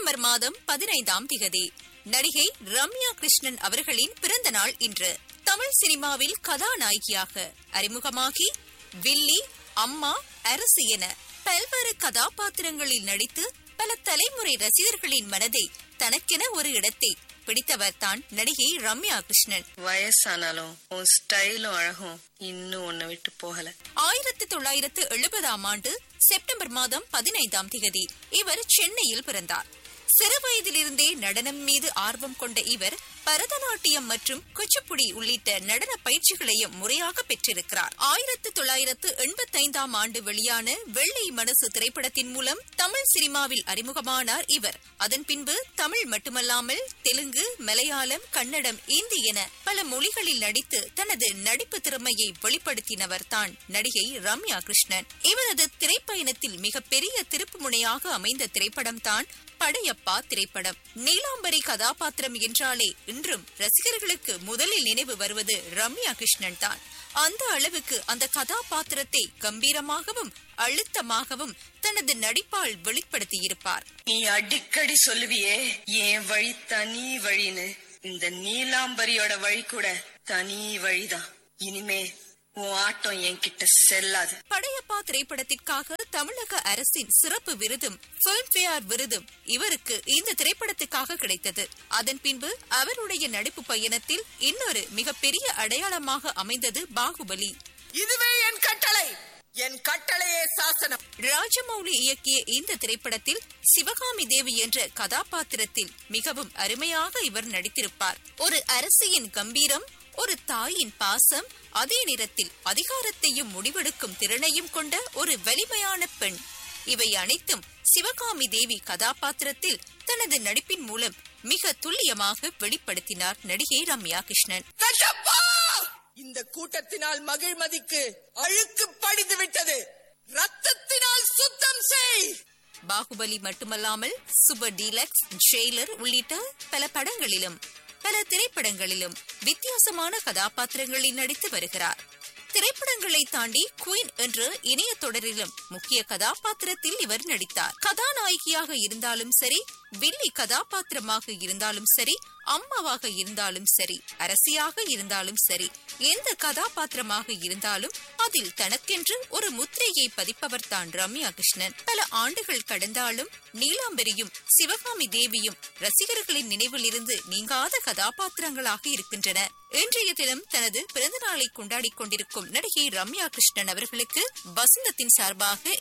September மாதம் 15ஆம் திகதி நடிகை ரம்யா கிருஷ்ணன் அவர்களின் பிறந்த நாள் இன்று. தமிழ் சினிமாவில் கதாநாயகியாக அறிமுகமாகி வில்லி, அம்மா, அரசு என பல்வேறு கதாபாத்திரங்களில் நடித்து பல தலைமுறை ரசிகர்களின் மனதை தனக்கென ஒரு இடத்தை பிடித்தவர் தான் நடிகை ரம்யா கிருஷ்ணன். வயசானாலும் உன் ஸ்டைலும் அழகும் இன்னும் ஒன்ன விட்டு போகல. 1970ஆம் ஆண்டு செப்டம்பர் மாதம் 15ஆம் திகதி இவர் சென்னையில் பிறந்தார். சிறு வயதிலிருந்தே நடனம் மீது ஆர்வம் கொண்ட இவர் பரதநாட்டியம் மற்றும் குச்சிப்புடி உள்ளிட்ட நடன பயிற்சிகளையும் முறையாக பெற்றிருக்கிறார். 1985ஆம் ஆண்டு வெளியான வெள்ளை மனசு திரைப்படத்தின் மூலம் தமிழ் சினிமாவில் அறிமுகமானார் இவர். அதன் பின்பு தமிழ் மட்டுமல்லாமல் தெலுங்கு, மலையாளம், கன்னடம், இந்தி என பல மொழிகளில் நடித்து தனது நடிப்பு திறமையை வெளிப்படுத்தினவர் தான் நடிகை ரம்யா கிருஷ்ணன். இவரது திரைப்பயணத்தில் மிகப்பெரிய திருப்பு முனையாக அமைந்த திரைப்படம் தான் படையப்பா திரைப்படம். நீலாம்பரி கதாபாத்திரம் என்றாலே இன்றும் ரசிகர்களுக்கு முதலில் நினைவு வருவது ரம்யா கிருஷ்ணன் தான். அந்த அளவுக்கு அந்த கதாபாத்திரத்தை கம்பீரமாகவும் அழுத்தமாகவும் தனது நடிப்பால் வெளிப்படுத்தியிருப்பார். நீ அடிக்கடி சொல்லுவியே என் வழி தனி வழின்னு, இந்த நீலாம்பரியோட வழி கூட தனி வழிதான். இனிமே உன் ஆட்டம் என்கிட்ட செல்லாது. படையப்பா திரைப்படத்திற்காக தமிழக அரசின் சிறப்பு விருதும் பிலிம்பேர் விருதும் இவருக்கு இந்த திரைப்படத்துக்காக கிடைத்தது. அதன் பின்பு அவருடைய நடிப்பு பயணத்தில் இன்னொரு மிகப்பெரிய அடையாளமாக அமைந்தது பாகுபலி. இதுவே என் கட்டளை, என் கட்டளையே சாசனம். ராஜமௌலி இயக்கிய இந்த திரைப்படத்தில் சிவகாமி தேவி என்ற கதாபாத்திரத்தில் மிகவும் அருமையாக இவர் நடித்திருப்பார். ஒரு அரசியின் கம்பீரம், ஒரு தாயின் பாசம், அதே நேரத்தில் அதிகாரத்தையும் முடிவெடுக்கும் திறனையும் கொண்ட ஒரு வலிமையான பெண், இவை அனைத்தும் சிவகாமி தேவி கதாபாத்திரத்தில் தனது நடிப்பின் மூலம் மிக துல்லியமாக வெளிப்படுத்தினார் நடிகை ரம்யா கிருஷ்ணன். இந்த கூட்டத்தினால் மகிழ்மதிக்கு அழுக்கு படிந்து விட்டது. ரத்தத்தினால் சுத்தம் செய். பாகுபலி மட்டுமல்லாமல் சூப்பர் டீலக்ஸ், ஜெயிலர் உள்ளிட்ட பல படங்களிலும் பல திரைப்படங்களிலும் வித்தியாசமான கதாபாத்திரங்களில் நடித்து வருகிறார். திரைப்படங்களை தாண்டி குயின் என்ற இணைய தொடரிலும் முக்கிய கதாபாத்திரத்தில் இவர் நடித்தார். கதாநாயகியாக இருந்தாலும் சரி, வில்லி கதாபாத்திரமாக இருந்தாலும் சரி, அம்மாவாக இருந்தாலும் சரி, அரசியாக இருந்தாலும் சரி, எந்த கதாபாத்திரமாக இருந்தாலும் அதில் தனக்கென்று ஒரு முத்திரையை பதிப்பவர் தான் ரம்யா கிருஷ்ணன். பல ஆண்டுகள் கடந்தாலும் நீலாம்பரியும் சிவகாமி தேவியும் ரசிகர்களின் நினைவில் இருந்து நீங்காத கதாபாத்திரங்களாக இருக்கின்றன. இன்றைய தினம் தனது பிறந்த நாளை கொண்டாடி கொண்டிருக்கும் நடிகை ரம்யா கிருஷ்ணன் அவர்களுக்கு வசந்தத்தின் சார்பாக